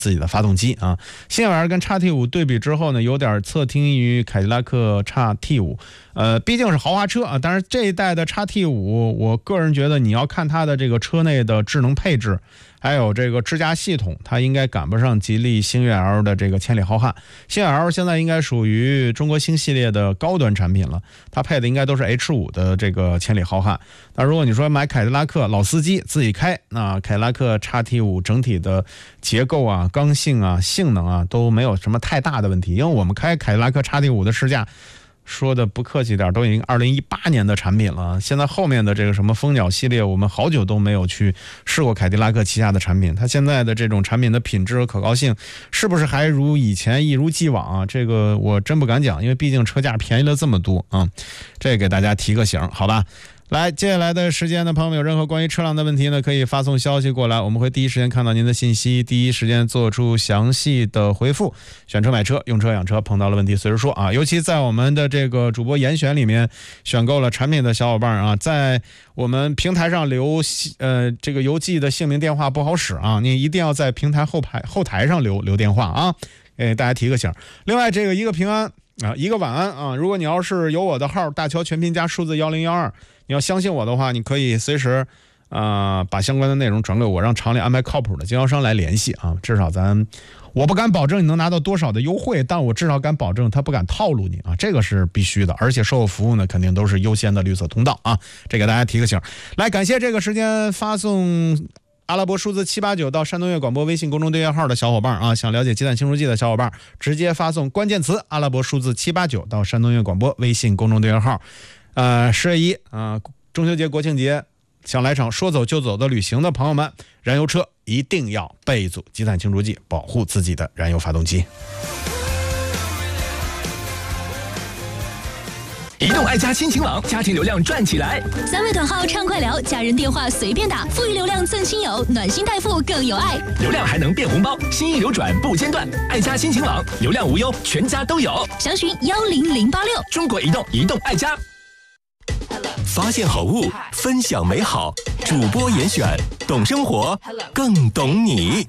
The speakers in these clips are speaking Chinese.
自己的发动机啊。新海 R 跟 XT5 对比之后呢，有点侧听于凯迪拉克 XT5，毕竟是豪华车啊。但是这一代的 XT5，我个人觉得你要看它的这个车内的智能配置，还有这个支架系统，它应该赶不上吉利星越 L 的这个千里浩瀚。星越 L 现在应该属于中国星系列的高端产品了，它配的应该都是 H5 的这个千里浩瀚。那如果你说买凯迪拉克老司机自己开，那凯迪拉克 XT5 整体的结构啊、刚性啊、性能啊都没有什么太大的问题。因为我们开凯迪拉克 XT5 的试驾，说的不客气点，都已经2018年的产品了。现在后面的这个什么蜂鸟系列，我们好久都没有去试过凯迪拉克旗下的产品。它现在的这种产品的品质和可靠性，是不是还如以前一如既往啊？这个我真不敢讲，因为毕竟车价便宜了这么多啊。这给大家提个醒，好吧？来，接下来的时间呢，朋友们有任何关于车辆的问题呢，可以发送消息过来，我们会第一时间看到您的信息，第一时间做出详细的回复。选车买车，用车养车，碰到了问题随时说啊！尤其在我们的这个主播严选里面选购了产品的小伙伴啊，在我们平台上留这个邮寄的姓名电话不好使啊，你一定要在平台后台上留电话啊，给大家提个醒。另外，这个一个平安啊，一个晚安啊，如果你要是有我的号大乔全拼加数字1012。你要相信我的话，你可以随时把相关的内容转给我，让厂里安排靠谱的经销商来联系啊。至少我不敢保证你能拿到多少的优惠，但我至少敢保证他不敢套路你啊，这个是必须的。而且售后服务呢，肯定都是优先的绿色通道啊，这给大家提个醒。来，感谢这个时间发送阿拉伯数字789到山东乐广播微信公众订阅号的小伙伴啊，想了解鸡蛋清除剂的小伙伴，直接发送关键词阿拉伯数字789到山东乐广播微信公众订阅号。10月1啊，中秋节、国庆节，想来场说走就走的旅行的朋友们，燃油车一定要备一组积碳清除剂，保护自己的燃油发动机。 移动爱家亲情网，家庭流量赚起来！3位短号畅快聊，家人电话随便打，富裕流量赠亲友，暖心代付更有爱，流量还能变红包，心意流转不间断。爱家亲情网，流量无忧，全家都有。详询10086，中国移动，移动爱家。发现好物，分享美好，主播严选，懂生活，更懂你。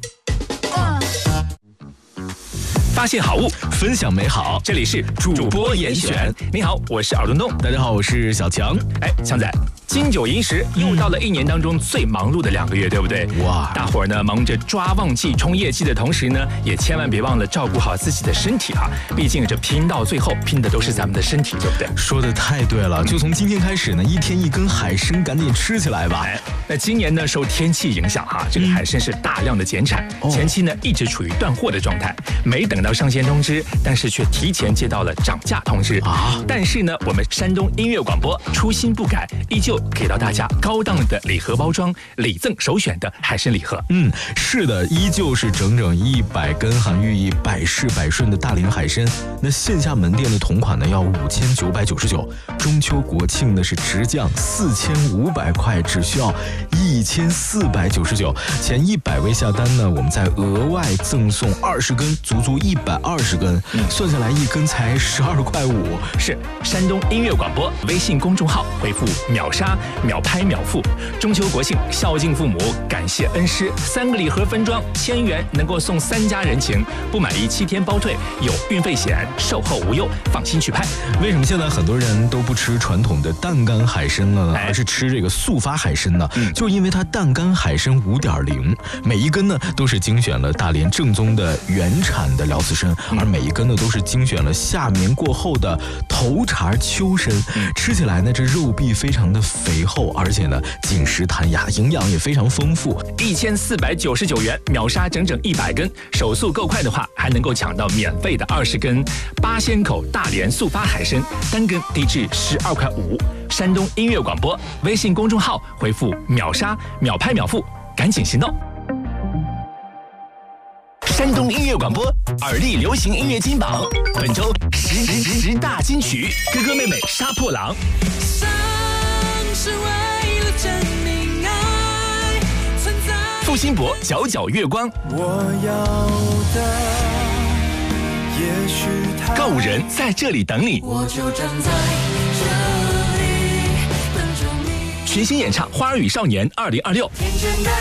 发现好物，分享美好，这里是主播严选。你好，我是尔东东。 大家好，我是小强。 强仔，金九银十又到了1年当中最忙碌的2个月，对不对？哇！大伙儿呢忙着抓旺季、冲业绩的同时呢，也千万别忘了照顾好自己的身体啊！毕竟这拼到最后，拼的都是咱们的身体，对不对？ 说的太对了，就从今天开始呢，一天一根海参，赶紧吃起来吧！ 那今年呢，受天气影响这个海参是大量的减产，前期呢一直处于断货的状态，没等到上线通知，但是却提前接到了涨价通知啊！但是呢，我们山东音乐广播初心不改，依旧给到大家高档的礼盒包装，礼赠首选的海参礼盒。 是的，依旧是整整100根含寓意百试百顺的大连海参。那线下门店的同款呢要5999，中秋国庆呢是直降4500块，只需要1499。前100位下单呢，我们再额外赠送20根，足120根，算下来1根才12.5块。 是山东音乐广播微信公众号回复秒杀秒拍秒付，中秋国庆孝敬父母，感谢恩师，3个礼盒分装1000元，能够送3家人情，不满意7天包退，有运费险，售后无忧，放心去拍。 为什么现在很多人都不吃传统的淡干海参了呢，而是吃这个速发海参呢？就是因为它淡干海参5.0，每一根呢都是精选了大连正宗的原产的辽刺参，而每一根呢都是精选了夏眠过后的头茬秋参，吃起来呢这肉壁非常的肥厚，而且呢紧实弹牙，营养也非常丰富。 1499元秒杀整整100根，手速够快的话，还能够抢到免费的20根八仙口大连速发海参，单根低至12.5块。山东音乐广播微信公众号回复秒杀秒拍秒付，赶紧行动。山东音乐广播耳力流行音乐金榜，本周10大金曲，哥哥妹妹杀破狼。是为了证明爱存在。付辛博皎皎月光。我要的也许他。告五人在这里等你。我就站在这里等着你。群星演唱《花儿与少年》2026。天真的